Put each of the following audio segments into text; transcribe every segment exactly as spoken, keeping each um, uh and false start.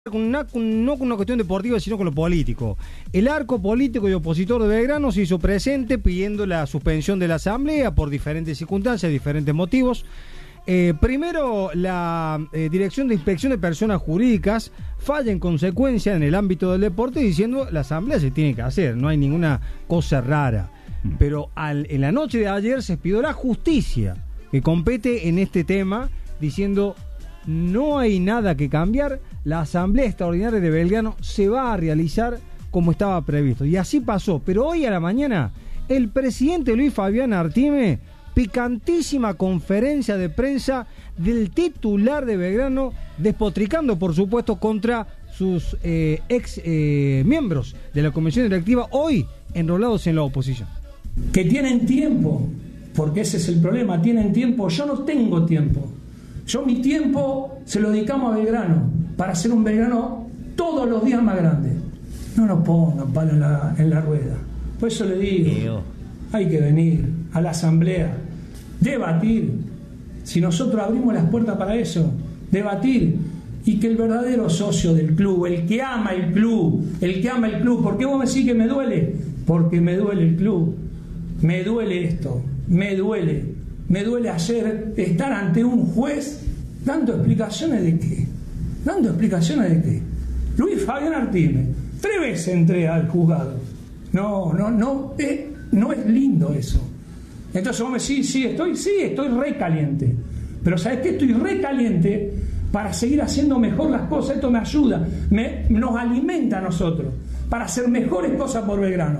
Con una, con, no con una cuestión deportiva, sino con lo político. El arco político y opositor de Belgrano se hizo presente pidiendo la suspensión de la asamblea por diferentes circunstancias, diferentes motivos. Eh, primero, la eh, Dirección de Inspección de Personas Jurídicas falla en consecuencia en el ámbito del deporte diciendo la asamblea se tiene que hacer, no hay ninguna cosa rara. Pero al, en la noche de ayer se pidió la justicia que compete en este tema diciendo no hay nada que cambiar, la asamblea extraordinaria de Belgrano se va a realizar como estaba previsto. Y así pasó, pero hoy a la mañana el presidente Luis Fabián Artime, picantísima conferencia de prensa del titular de Belgrano, despotricando por supuesto contra sus eh, ex eh, miembros de la comisión directiva, hoy enrolados en la oposición. Que tienen tiempo, porque ese es el problema, tienen tiempo, yo no tengo tiempo. Yo mi tiempo se lo dedicamos a Belgrano, para hacer un Belgrano todos los días más grande. No nos pongan palo en la, en la rueda. Por eso le digo, hay que venir a la asamblea, debatir. Si nosotros abrimos las puertas para eso, debatir. Y que el verdadero socio del club, el que ama el club, el que ama el club, ¿por qué vos me decís que me duele? Porque me duele el club, me duele esto, me duele. Me duele hacer estar ante un juez dando explicaciones de qué. ¿Dando explicaciones de qué? Luis Fabián Artime, tres veces entré al juzgado. No, no, no, eh, no es lindo eso. Entonces vos me decís, sí, estoy, sí, estoy re caliente. Pero ¿sabés qué? Estoy re caliente para seguir haciendo mejor las cosas. Esto me ayuda, me, nos alimenta a nosotros para hacer mejores cosas por Belgrano.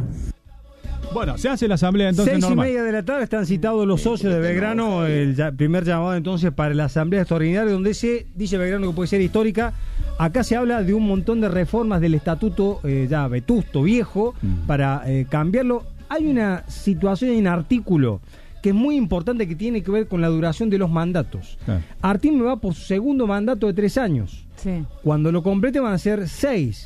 Bueno, se hace la asamblea entonces Seis normal. y media de la tarde están citados los socios de Belgrano, el ya, primer llamado entonces para la asamblea extraordinaria, donde se dice Belgrano que puede ser histórica. Acá se habla de un montón de reformas del estatuto eh, ya vetusto, viejo, mm. para eh, cambiarlo. Hay una situación en artículo que es muy importante que tiene que ver con la duración de los mandatos. Claro. Artime va por su segundo mandato de tres años. Sí. Cuando lo complete van a ser seis.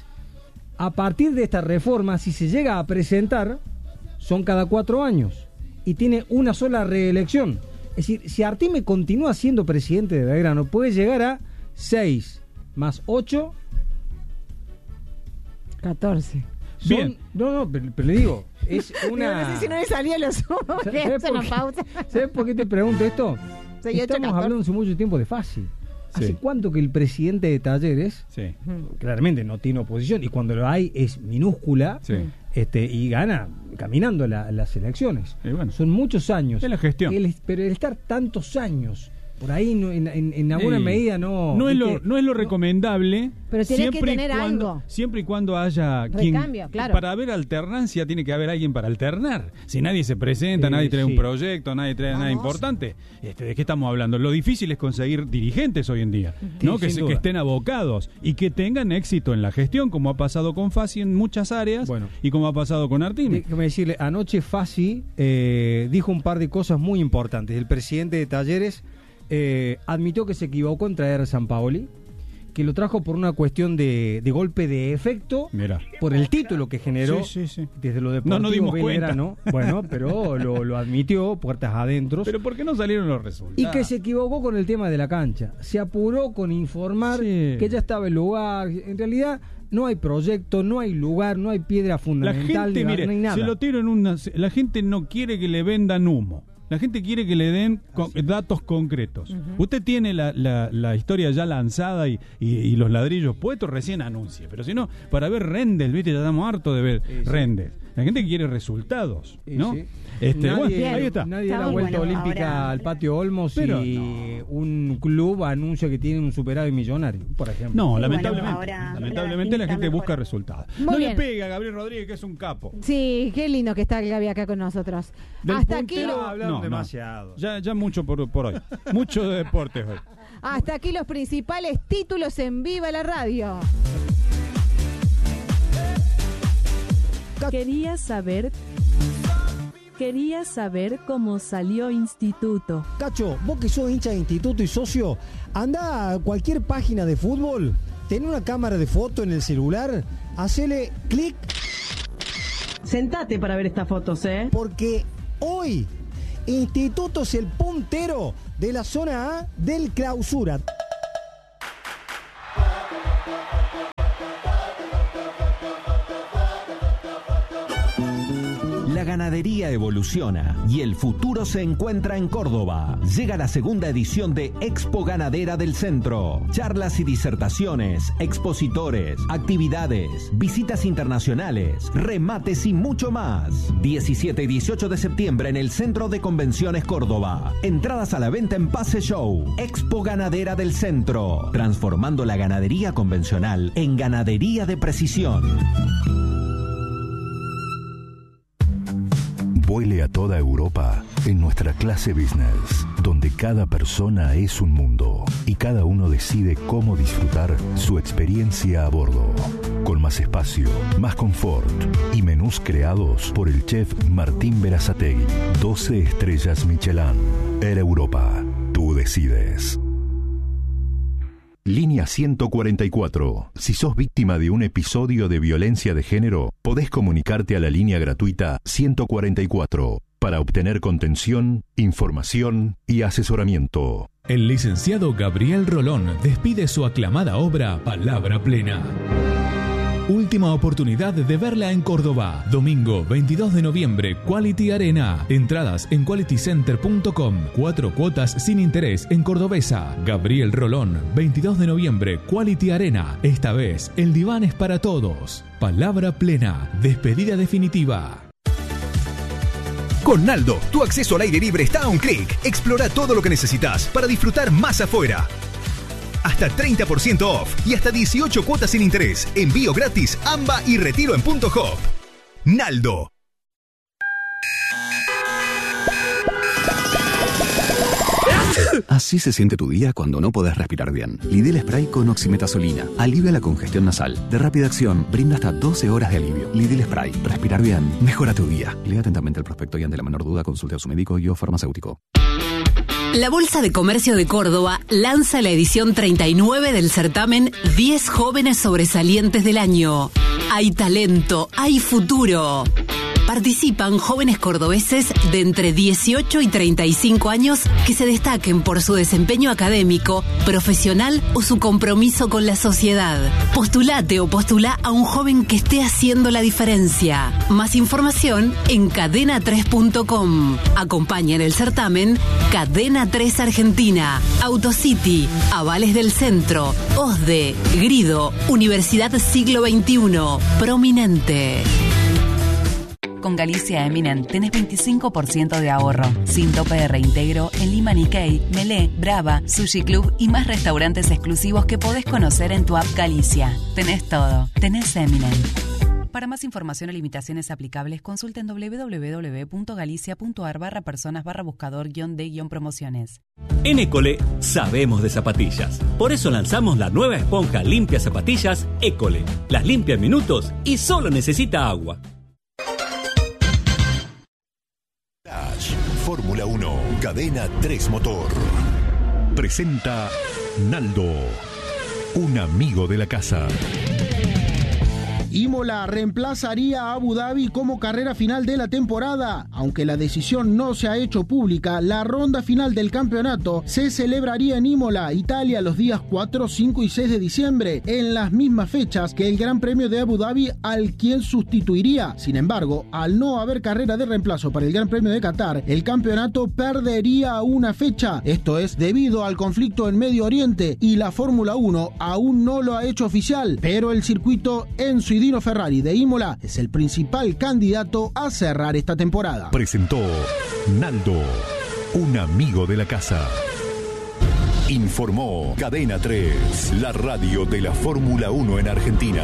A partir de esta reforma, si se llega a presentar, son cada cuatro años y tiene una sola reelección. Es decir, si Artime continúa siendo presidente de Belgrano, puede llegar a seis más ocho, catorce. Son, Bien. No, no, pero, pero le digo, es una... No sé si no me salía los ojos. ¿Sabes por, ¿Sabes por qué te pregunto esto? Soy Estamos hablando hace mucho tiempo de fácil. ¿Hace Sí. cuánto que el presidente de Talleres, Sí. claramente no tiene oposición, y cuando lo hay es minúscula, Sí. este y gana caminando la, las elecciones? Y bueno, son muchos años. es la gestión. El, pero el estar tantos años por ahí no, en, en, en alguna Sí. medida no... No es, lo, ¿viste? no es lo recomendable. Pero tiene que siempre y tener cuando, algo. Siempre y cuando haya Recambio, quien, claro. Para haber alternancia tiene que haber alguien para alternar. Si nadie se presenta, Sí, nadie trae sí. un proyecto, nadie trae nada Vamos. importante, este, ¿de qué estamos hablando? Lo difícil es conseguir dirigentes hoy en día, Sí, ¿no? que, sin se- duda. que estén abocados y que tengan éxito en la gestión, como ha pasado con Fassi en muchas áreas, Bueno. y como ha pasado con Artime. Déjame decirle, anoche Fassi eh, dijo un par de cosas muy importantes. El presidente de Talleres eh, admitió que se equivocó en traer a Sampaoli, que lo trajo por una cuestión de, de golpe de efecto, Mirá. por el título que generó Sí, sí, sí. desde lo No deportivo nos dimos Belgrano. Bueno, pero lo, lo admitió, puertas adentro. Pero ¿por qué no salieron los resultados? Y que se equivocó con el tema de la cancha. Se apuró con informar Sí. que ya estaba el lugar. En realidad no hay proyecto, no hay lugar, no hay piedra La fundamental, gente, no mire, hay nada. se lo tiro en una... La gente no quiere que le vendan humo. La gente quiere que le den con- datos concretos. Uh-huh. Usted tiene la, la, la historia ya lanzada y, y, y los ladrillos puestos, recién anuncie. Pero si no, para ver Rendel, ¿viste? Ya estamos hartos de ver Sí, sí. Rendel. La gente quiere resultados, Sí, ¿no? sí. Este, nadie, bueno, ahí está. Nadie da Está la muy vuelta bueno. olímpica Ahora- al patio Olmos Pero y no. un club anuncia que tiene un superávit millonario, por ejemplo. No, Bueno, lamentablemente. ahora lamentablemente la la gente está busca mejor. resultados. Muy no bien. le pega a Gabriel Rodríguez, que es un capo. Sí, qué lindo que está el Gaby acá con nosotros. Del Hasta aquí, puntero- lo- hablaron No, no. demasiado. Ya, ya mucho por, por hoy. Mucho de deportes hoy. hasta aquí los principales títulos en Viva la Radio. Quería saber, quería saber cómo salió Instituto. Cacho, vos que sos hincha de instituto y socio, anda a cualquier página de fútbol, ten una cámara de foto en el celular, hacele clic, Sentate para ver estas fotos, ¿eh? porque hoy Instituto es el puntero de la zona A del Clausura. ganadería evoluciona y el futuro se encuentra en Córdoba. Llega la segunda edición de Expo Ganadera del Centro. Charlas y disertaciones, expositores, actividades, visitas internacionales, remates y mucho más. diecisiete y dieciocho de septiembre en el Centro de Convenciones Córdoba. Entradas a la venta en Pase Show. Expo Ganadera del Centro. Transformando la ganadería convencional en ganadería de precisión. Vuele a toda Europa en nuestra clase business, donde cada persona es un mundo y cada uno decide cómo disfrutar su experiencia a bordo. Con más espacio, más confort y menús creados por el chef Martín Berazategui. doce estrellas Michelin. Air Europa. Tú decides. Línea ciento cuarenta y cuatro. Si sos víctima de un episodio de violencia de género, podés comunicarte a la línea gratuita ciento cuarenta y cuatro para obtener contención, información y asesoramiento. El licenciado Gabriel Rolón despide su aclamada obra Palabra Plena. Última oportunidad de verla en Córdoba. Domingo veintidós de noviembre, Quality Arena. Entradas en quality center punto com. Cuatro cuotas sin interés en Cordobesa. Gabriel Rolón, veintidós de noviembre, Quality Arena. Esta vez, el diván es para todos. Palabra Plena. Despedida definitiva. Con Naldo, tu acceso al aire libre está a un clic. Explora todo lo que necesitas para disfrutar más afuera. Hasta treinta por ciento off y hasta dieciocho cuotas sin interés. Envío gratis, AMBA y retiro en Punto Hop. Naldo. Así se siente tu día cuando no podés respirar bien. Lidl Spray con oximetazolina. Alivia la congestión nasal. De rápida acción, brinda hasta doce horas de alivio. Lidl Spray. Respirar bien. Mejora tu día. Lea atentamente el prospecto y ante la menor duda consulte a su médico y o farmacéutico. La Bolsa de Comercio de Córdoba lanza la edición treinta y nueve del certamen diez jóvenes sobresalientes del año. Hay talento, hay futuro. Participan jóvenes cordobeses de entre dieciocho y treinta y cinco años que se destaquen por su desempeño académico, profesional o su compromiso con la sociedad. Postulate o postulá a un joven que esté haciendo la diferencia. Más información en cadena tres punto com. Acompaña en el certamen Cadena tres Argentina, Autocity, Avales del Centro, OSDE, Grido, Universidad Siglo veintiuno, Prominente. Con Galicia Eminent tenés veinticinco por ciento de ahorro, sin tope de reintegro en Lima Nikkei, Melé, Brava, Sushi Club y más restaurantes exclusivos que podés conocer en tu app Galicia. Tenés todo, tenés Eminent. Para más información o limitaciones aplicables, consulten doble u doble u doble u punto galicia punto ar barra personas barra buscador guión de guión promociones. En École sabemos de zapatillas. Por eso lanzamos la nueva esponja limpia zapatillas École. Las limpia en minutos y solo necesita agua. Fórmula uno, Cadena tres Motor. Presenta Naldo, un amigo de la casa. Imola reemplazaría a Abu Dhabi como carrera final de la temporada. Aunque la decisión no se ha hecho pública, la ronda final del campeonato se celebraría en Imola, Italia, los días cuatro, cinco y seis de diciembre, en las mismas fechas que el Gran Premio de Abu Dhabi, al quien sustituiría. Sin embargo, al no haber carrera de reemplazo para el Gran Premio de Qatar, el campeonato perdería una fecha. Esto es debido al conflicto en Medio Oriente y la Fórmula uno aún no lo ha hecho oficial, pero el circuito Enzo y Dino Ferrari de Imola es el principal candidato a cerrar esta temporada. Presentó Naldo, un amigo de la casa. Informó Cadena tres, la radio de la Fórmula uno en Argentina.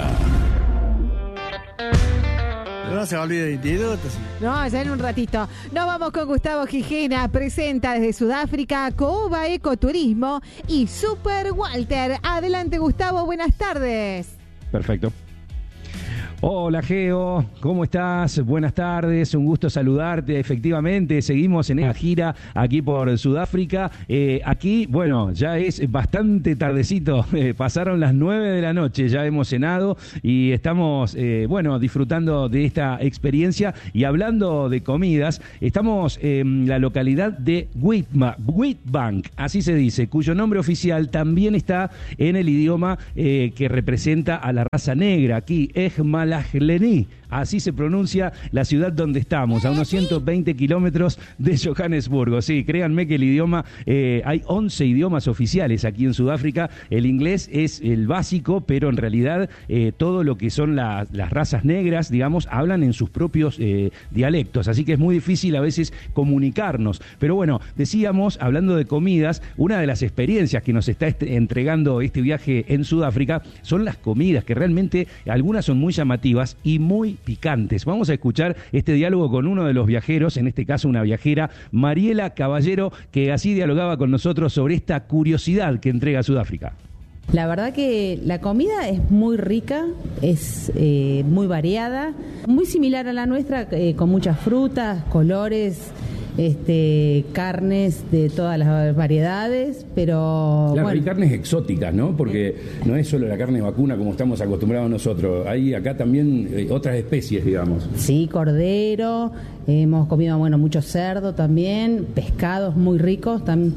No se olvide de institutos. No, ya en un ratito. Nos vamos con Gustavo Gijena, presenta desde Sudáfrica Cooba Ecoturismo y Super Walter. Adelante, Gustavo, buenas tardes. Perfecto. Hola Geo, ¿cómo estás? Buenas tardes, un gusto saludarte. Efectivamente, seguimos en esta gira aquí por Sudáfrica. Eh, aquí, bueno, ya es bastante tardecito, eh, pasaron las nueve de la noche, ya hemos cenado y estamos, eh, bueno, disfrutando de esta experiencia. Y hablando de comidas, estamos en la localidad de Witma, Witbank, así se dice, cuyo nombre oficial también está en el idioma eh, que representa a la raza negra, aquí, Ejmalajlení. así se pronuncia la ciudad donde estamos, a unos ciento veinte kilómetros de Johannesburgo. Sí, créanme que el idioma, eh, hay once idiomas oficiales aquí en Sudáfrica. El inglés es el básico, pero en realidad eh, todo lo que son la, las razas negras, digamos, hablan en sus propios eh, dialectos, así que es muy difícil a veces comunicarnos. Pero bueno, decíamos, hablando de comidas, una de las experiencias que nos está este, entregando este viaje en Sudáfrica son las comidas, que realmente algunas son muy llamativas y muy picantes. Vamos a escuchar este diálogo con uno de los viajeros, en este caso una viajera, Mariela Caballero, que así dialogaba con nosotros sobre esta curiosidad que entrega Sudáfrica. La verdad que la comida es muy rica, es eh, muy variada, muy similar a la nuestra, eh, con muchas frutas, colores, este, carnes de todas las variedades, pero claro, bueno. Hay carnes exóticas, ¿no? Porque no es solo la carne vacuna como estamos acostumbrados nosotros, hay acá también eh, otras especies, digamos. Sí, cordero, hemos comido, bueno, mucho cerdo también, pescados muy ricos tam-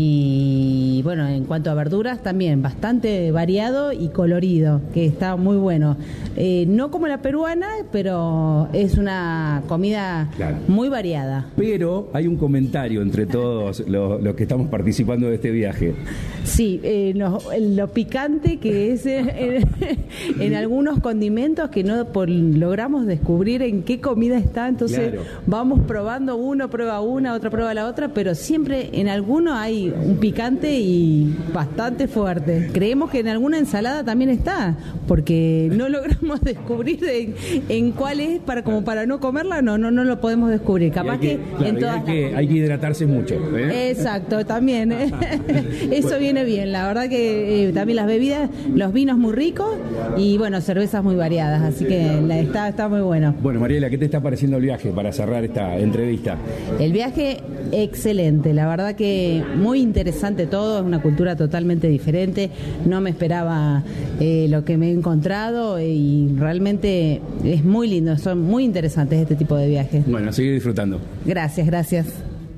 y bueno, en cuanto a verduras también bastante variado y colorido, que está muy bueno. Eh, no como la peruana, pero es una comida claro. muy variada. Pero hay un comentario entre todos los, los que estamos participando de este viaje. Sí, eh, no, lo picante que es eh, en, en algunos condimentos que no por, logramos descubrir en qué comida está, entonces claro. vamos probando, uno prueba una, otra prueba la otra, pero siempre en alguno hay un picante y bastante fuerte. Creemos que en alguna ensalada también está, porque no logramos descubrir en, en cuál es para como para no comerla, no, no, no lo podemos descubrir. Capaz que, que claro, en todas hay que, hay que hidratarse mucho. ¿eh? Exacto, también. ¿eh? Eso bueno. viene bien. La verdad que eh, también las bebidas, los vinos muy ricos y bueno, cervezas muy variadas, así que la, está, está muy bueno. Bueno, Mariela, ¿qué te está pareciendo el viaje para cerrar esta entrevista? El viaje excelente, la verdad que muy interesante todo, es una cultura totalmente diferente, no me esperaba eh, lo que me he encontrado y realmente es muy lindo, son muy interesantes este tipo de viajes. Bueno, sigue disfrutando. Gracias, gracias.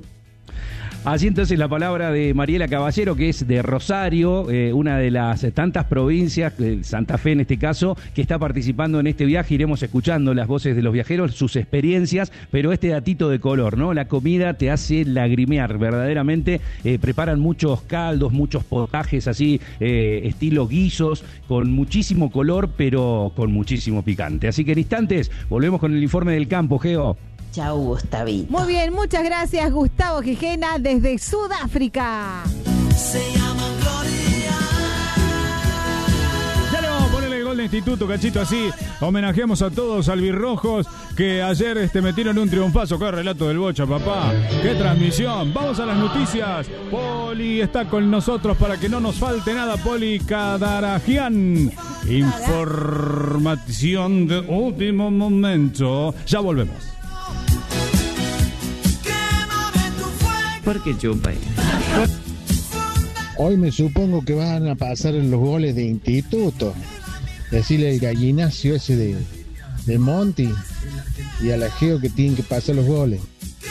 Así entonces la palabra de Mariela Caballero, que es de Rosario, eh, una de las tantas provincias, eh, Santa Fe en este caso, que está participando en este viaje. Iremos escuchando las voces de los viajeros, sus experiencias, pero este datito de color, ¿no? La comida te hace lagrimear, verdaderamente. Eh, preparan muchos caldos, muchos potajes así, eh, estilo guisos, con muchísimo color, pero con muchísimo picante. Así que en instantes volvemos con el informe del campo, Geo. Chau, Gustavito. Muy bien, muchas gracias, Gustavo Gijena, desde Sudáfrica. Se llama Gloria. Ya le vamos a ponerle el gol de instituto, cachito, así. Homenajeamos a todos albirrojos que ayer este, metieron un triunfazo. Qué relato del Bocha, papá. Qué transmisión. Vamos a las noticias. Poli está con nosotros para que no nos falte nada. Poli Cadaragian. Información de último momento. Ya volvemos. ¿Por qué chupa? Hoy me supongo que van a pasar los goles de instituto. Decirle al gallinacio ese de, de Monty y a la Geo que tienen que pasar los goles.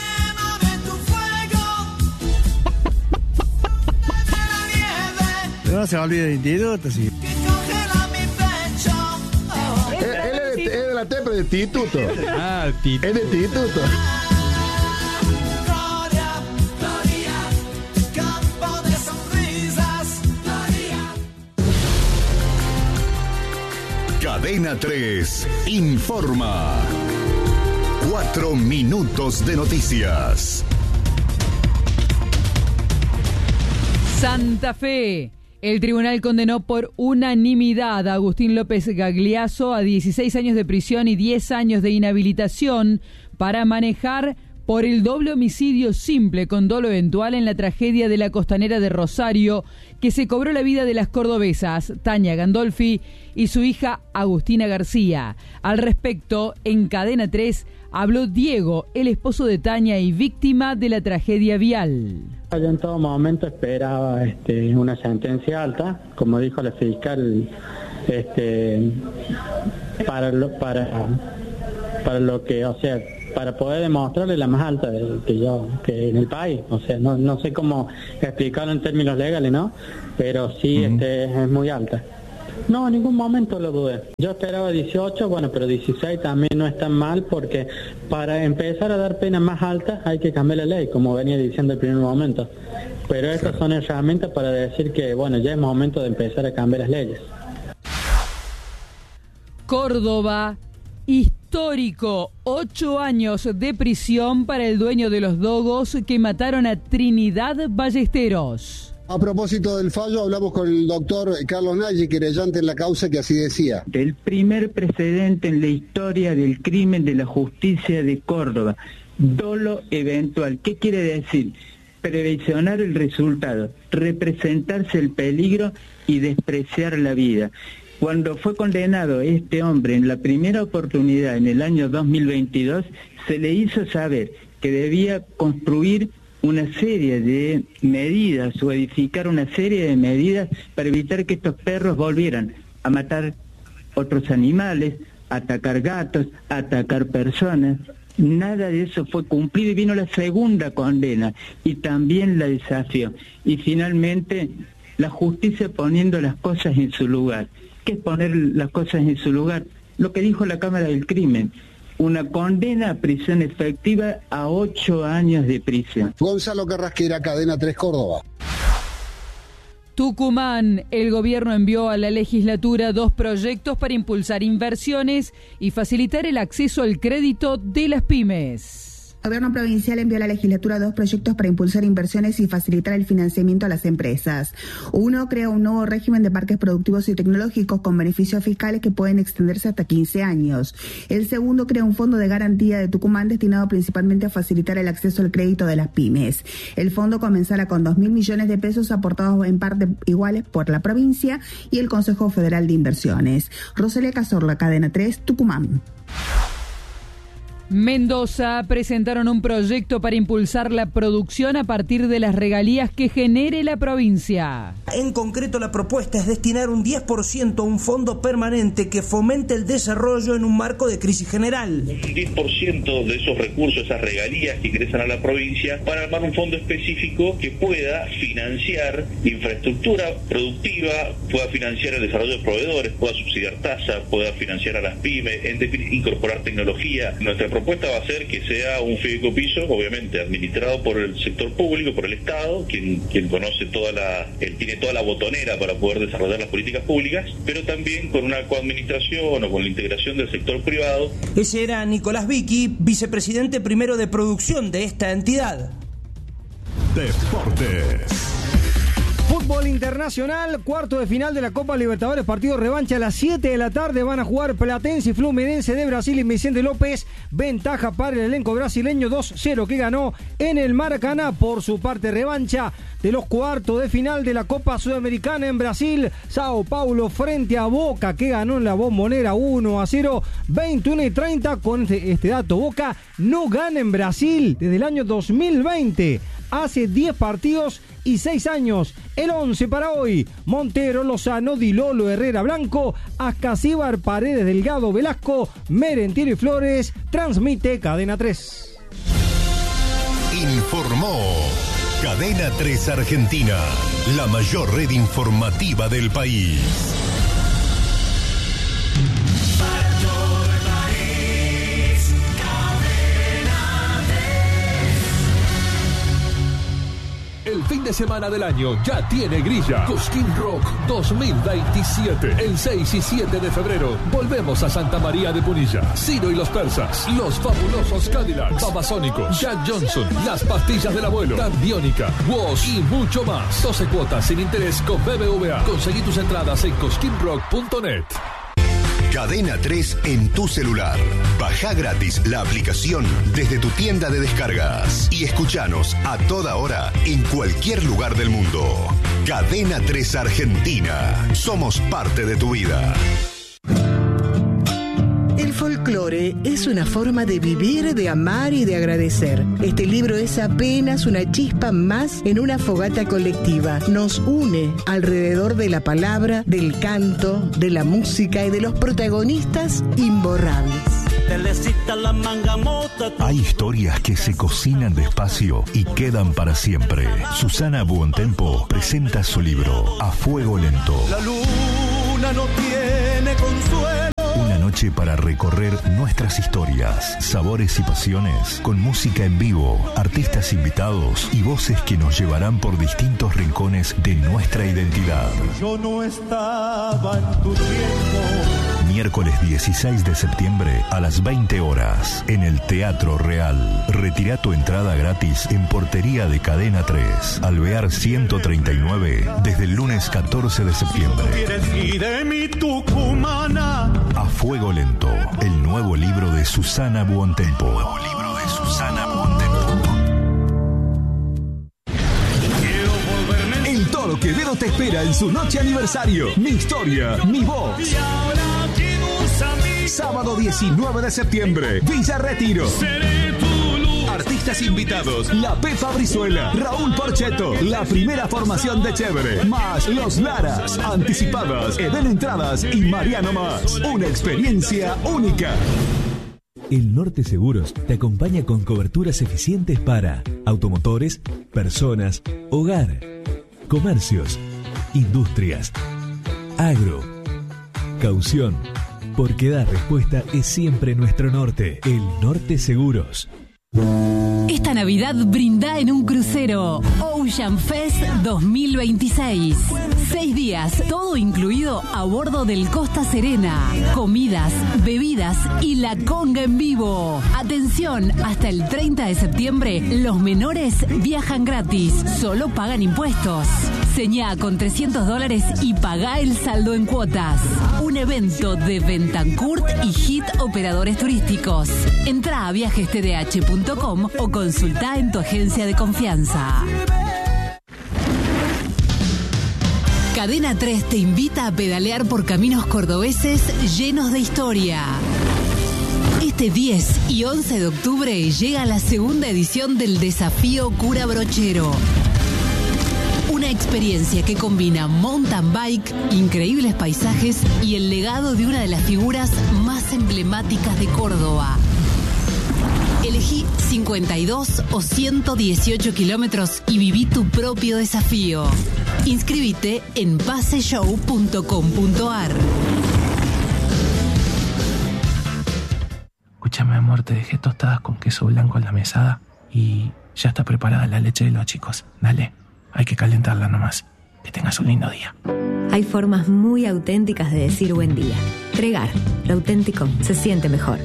No se olvide de instituto, sí. Él, él es, de, es de la T E P de instituto. Ah, tito. Es de instituto. Cadena tres informa. Cuatro minutos de noticias. Santa Fe. El tribunal condenó por unanimidad a Agustín López Gagliasso a dieciséis años de prisión y diez años de inhabilitación para manejar por el doble homicidio simple con dolo eventual en la tragedia de la costanera de Rosario, que se cobró la vida de las cordobesas Tania Gandolfi y su hija Agustina García. Al respecto, en Cadena tres habló Diego, el esposo de Tania y víctima de la tragedia vial. Yo en todo momento esperaba este, una sentencia alta, como dijo la fiscal, este, para lo, para, para lo que, o sea, para poder demostrarle la más alta de, que yo que en el país, o sea, no, no sé cómo explicarlo en términos legales, ¿no? Pero sí, uh-huh. este, es muy alta. No, en ningún momento lo dudé. Yo esperaba dieciocho, bueno, pero dieciséis también no es tan mal porque para empezar a dar penas más altas hay que cambiar la ley, como venía diciendo el primer momento. Pero estas son herramientas para decir que, bueno, ya es momento de empezar a cambiar las leyes. Córdoba, histórico, ocho años de prisión para el dueño de los dogos que mataron a Trinidad Ballesteros. A propósito del fallo, hablamos con el doctor Carlos Nagy, querellante en la causa, que así decía. El primer precedente en la historia del crimen de la justicia de Córdoba. Dolo eventual. ¿Qué quiere decir? Previsionar el resultado, representarse el peligro y despreciar la vida. Cuando fue condenado este hombre en la primera oportunidad en el año dos mil veintidós, se le hizo saber que debía construir una serie de medidas o edificar una serie de medidas para evitar que estos perros volvieran a matar otros animales, a atacar gatos, a atacar personas. Nada de eso fue cumplido y vino la segunda condena y también la desafió. Y finalmente la justicia poniendo las cosas en su lugar. ¿Qué es poner las cosas en su lugar? Lo que dijo la Cámara del Crimen. Una condena a prisión efectiva a ocho años de prisión. Gonzalo Carrasquera, Cadena tres Córdoba. Tucumán, el gobierno envió a la legislatura dos proyectos para impulsar inversiones y facilitar el acceso al crédito de las pymes. El gobierno provincial envió a la legislatura dos proyectos para impulsar inversiones y facilitar el financiamiento a las empresas. Uno crea un nuevo régimen de parques productivos y tecnológicos con beneficios fiscales que pueden extenderse hasta quince años. El segundo crea un fondo de garantía de Tucumán destinado principalmente a facilitar el acceso al crédito de las pymes. El fondo comenzará con dos mil millones de pesos aportados en partes iguales por la provincia y el Consejo Federal de Inversiones. Rosalía Cazorla, Cadena tres, Tucumán. Mendoza presentaron un proyecto para impulsar la producción a partir de las regalías que genere la provincia. En concreto, la propuesta es destinar un diez por ciento a un fondo permanente que fomente el desarrollo en un marco de crisis general. Un diez por ciento de esos recursos, esas regalías que ingresan a la provincia, para armar un fondo específico que pueda financiar infraestructura productiva, pueda financiar el desarrollo de proveedores, pueda subsidiar tasas, pueda financiar a las pymes, en definitiva, incorporar tecnología. Nuestra La propuesta va a ser que sea un fideicomiso, obviamente administrado por el sector público, por el Estado, quien, quien conoce toda la, él tiene toda la botonera para poder desarrollar las políticas públicas, pero también con una coadministración o con la integración del sector privado. Ese era Nicolás Vicky, vicepresidente primero de producción de esta entidad. Deportes. Fútbol internacional, cuarto de final de la Copa Libertadores, partido revancha a las siete de la tarde. Van a jugar Platense y Fluminense de Brasil y Vicente López. Ventaja para el elenco brasileño, dos cero que ganó en el Maracaná. Por su parte, revancha de los cuartos de final de la Copa Sudamericana en Brasil. Sao Paulo frente a Boca, que ganó en la Bombonera uno a cero. veintiuno y treinta, con este, este dato, Boca no gana en Brasil desde el año dos mil veinte. Hace diez partidos y seis años. El once para hoy: Montero, Lozano, Dilolo, Herrera, Blanco, Ascasíbar, Paredes, Delgado, Velasco, Merentiero y Flores. Transmite Cadena tres. Informó Cadena tres Argentina, la mayor red informativa del país. El fin de semana del año ya tiene grilla. Cosquín Rock dos mil veintisiete. El seis y siete de febrero volvemos a Santa María de Punilla. Ciro y los Persas, Los Fabulosos Cadillacs, Babasónicos, Jack Johnson, Las Pastillas del Abuelo, Tambiónica, Woz y mucho más. doce cuotas sin interés con B B V A. Conseguí tus entradas en cosquín rock punto net. Cadena tres en tu celular. Baja gratis la aplicación desde tu tienda de descargas y escuchanos a toda hora en cualquier lugar del mundo. Cadena tres Argentina. Somos parte de tu vida. El folclore es una forma de vivir, de amar y de agradecer. Este libro es apenas una chispa más en una fogata colectiva. Nos une alrededor de la palabra, del canto, de la música y de los protagonistas imborrables. Hay historias que se cocinan despacio y quedan para siempre. Susana Buontempo presenta su libro A Fuego Lento. La luna vida no tiene consuelo. Una noche para recorrer nuestras historias, sabores y pasiones, con música en vivo, artistas invitados y voces que nos llevarán por distintos rincones de nuestra identidad. Yo no estaba en tu tiempo. Miércoles dieciséis de septiembre a las veinte horas en el Teatro Real. Retira tu entrada gratis en portería de Cadena tres, Alvear ciento treinta y nueve, desde el lunes catorce de septiembre. Y de mi tucumana. A Fuego Lento, el nuevo libro de Susana Buontempo. El nuevo libro de Susana Buontempo. El Toro Quevedo te espera en su noche aniversario. Mi historia, mi voz. Sábado diecinueve de septiembre, Villa Retiro. Artistas invitados: La Pepa Brizuela, Raúl Porchetto, la primera formación de Chévere, más Los Laras, anticipadas, Eden Entradas y Mariano Más. Una experiencia única. El Norte Seguros te acompaña con coberturas eficientes para automotores, personas, hogar, comercios, industrias, agro, caución. Porque dar respuesta es siempre nuestro norte. El Norte Seguros. Esta Navidad brinda en un crucero. Ocean Fest dos mil veintiséis. Seis días, todo incluido a bordo del Costa Serena. Comidas, bebidas y la conga en vivo. Atención, hasta el treinta de septiembre, los menores viajan gratis. Solo pagan impuestos. Señá con trescientos dólares y pagá el saldo en cuotas. Un evento de Bentancourt y Hit Operadores Turísticos. Entrá a viajes t d h punto com o consultá en tu agencia de confianza. Cadena tres te invita a pedalear por caminos cordobeses llenos de historia. Este diez y once de octubre llega la segunda edición del Desafío Cura Brochero. Una experiencia que combina mountain bike, increíbles paisajes y el legado de una de las figuras más emblemáticas de Córdoba. Elegí cincuenta y dos o ciento dieciocho kilómetros y viví tu propio desafío. Inscríbete en paseshow punto com punto a r. Escúchame, amor, te dejé tostadas con queso blanco en la mesada y ya está preparada la leche de los chicos. Dale, hay que calentarla nomás. Que tengas un lindo día. Hay formas muy auténticas de decir buen día. Tregar, lo auténtico se siente mejor.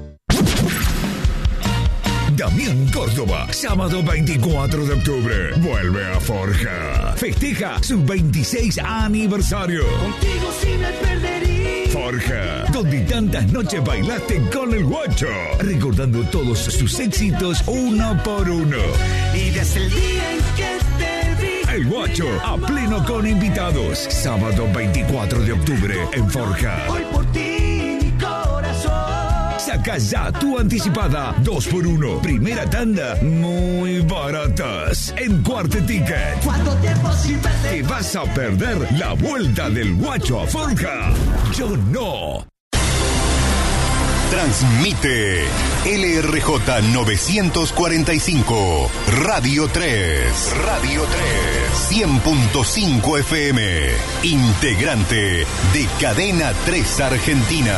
Damián Córdoba, sábado veinticuatro de octubre, vuelve a Forja. Festeja su veintiséis aniversario. Contigo sí me perdería. Forja, donde tantas noches bailaste con el Guacho, recordando todos sus éxitos uno por uno. Y desde el día en que te vi, el Guacho a pleno con invitados. Sábado veinticuatro de octubre en Forja. Hoy por ti, mi corazón. Saca ya tu anticipada dos por uno. Primera tanda, muy baratas. En Cuarte Ticket. ¿Cuánto tiempo sin verte? Te vas a perder la vuelta del Guacho a Forja. Yo no. Transmite L R J novecientos cuarenta y cinco, Radio tres. Radio tres. cien punto cinco F M. Integrante de Cadena tres Argentina.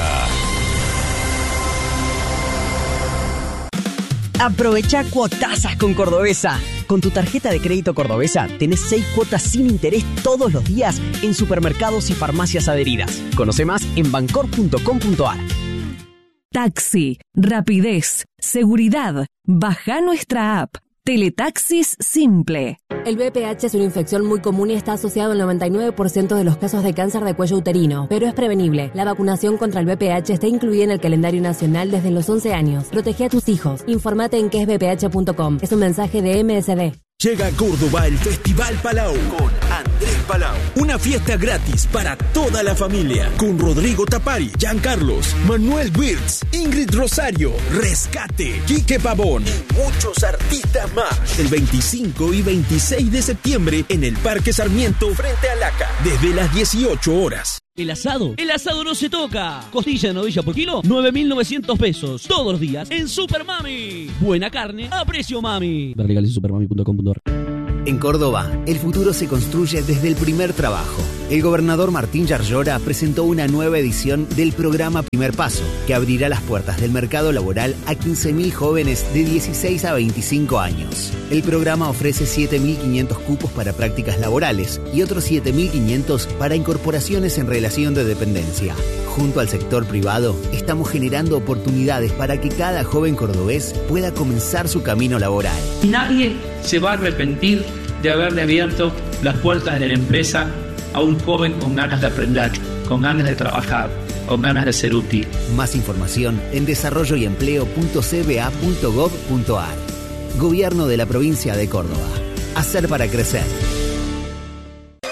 Aprovecha cuotazas con Cordobesa. Con tu tarjeta de crédito Cordobesa tenés seis cuotas sin interés todos los días en supermercados y farmacias adheridas. Conoce más en bancor punto com punto a r. Taxi, rapidez, seguridad. Baja nuestra app. Teletaxis Simple. El B P H es una infección muy común y está asociado al noventa y nueve por ciento de los casos de cáncer de cuello uterino, pero es prevenible. La vacunación contra el B P H está incluida en el calendario nacional desde los once años. Protege a tus hijos. Informate en que es b p h punto com. Es un mensaje de M S D. Llega a Córdoba el Festival Palau con Andrés Palau. Una fiesta gratis para toda la familia con Rodrigo Tapari, Giancarlos, Manuel Wirtz, Ingrid Rosario, Rescate, Quique Pavón y muchos artistas más. El veinticinco y veintiséis de septiembre en el Parque Sarmiento frente a Laca desde las dieciocho horas. El asado, el asado no se toca. Costilla de novilla por kilo, nueve mil novecientos pesos. Todos los días en Super Mami. Buena carne a precio mami. Ver legales en supermami punto com punto a r. En Córdoba, el futuro se construye desde el primer trabajo. El gobernador Martín Yarlora presentó una nueva edición del programa Primer Paso, que abrirá las puertas del mercado laboral a quince mil jóvenes de dieciséis a veinticinco años. El programa ofrece siete mil quinientos cupos para prácticas laborales y otros siete mil quinientos para incorporaciones en relación de dependencia. Junto al sector privado, estamos generando oportunidades para que cada joven cordobés pueda comenzar su camino laboral. Nadie se va a arrepentir de haberle abierto las puertas de la empresa a un joven con ganas de aprender, con ganas de trabajar, con ganas de ser útil. Más información en desarrollo y empleo punto c b a punto gov punto a r. Gobierno de la provincia de Córdoba. Hacer para crecer.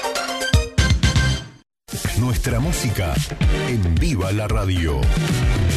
Nuestra música en Viva la Radio.